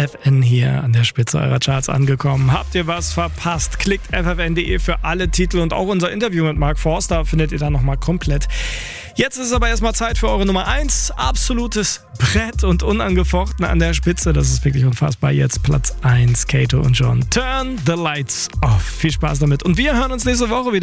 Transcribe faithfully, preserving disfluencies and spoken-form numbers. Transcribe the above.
F N hier an der Spitze eurer Charts angekommen. Habt ihr was verpasst? Klickt f f n punkt d e für alle Titel und auch unser Interview mit Mark Forster findet ihr da nochmal komplett. Jetzt ist aber erstmal Zeit für eure Nummer eins. Absolutes Brett und unangefochten an der Spitze. Das ist wirklich unfassbar. Jetzt Platz eins, Kato und John. Turn the Lights Off. Viel Spaß damit und wir hören uns nächste Woche wieder.